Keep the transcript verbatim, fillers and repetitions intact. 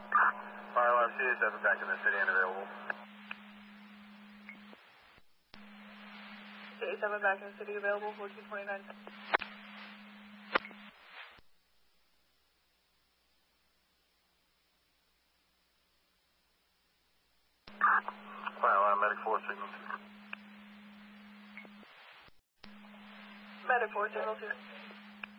Fire alarm C seven back in the city and available. C seven back in the city available, fourteen twenty-nine. Fire alarm medic four signal. Medic four signal two.